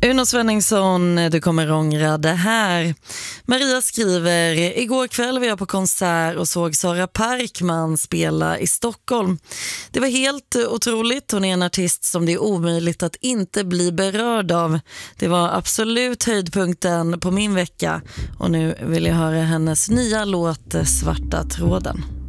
Uno Svenningsson, du kommer ångra det här. Maria skriver, igår kväll var jag på konsert och såg Sara Parkman spela i Stockholm. Det var helt otroligt, hon är en artist som det är omöjligt att inte bli berörd av. Det var absolut höjdpunkten på min vecka och nu vill jag höra hennes nya låt Svarta tråden.